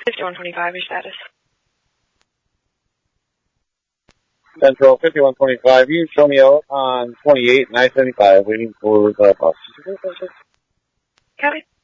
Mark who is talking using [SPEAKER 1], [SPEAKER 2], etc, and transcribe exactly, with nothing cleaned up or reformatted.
[SPEAKER 1] fifty-one twenty-five, your status.
[SPEAKER 2] Central fifty-one twenty-five, you show me out on twenty-eight and I seventy-five, waiting for the bus.
[SPEAKER 1] Copy.